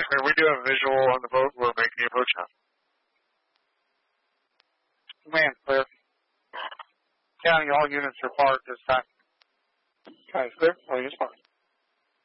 Command, we do have a visual on the boat. We're making the approach now. Command, clear. County, all units report this time. County, clear. All units marked.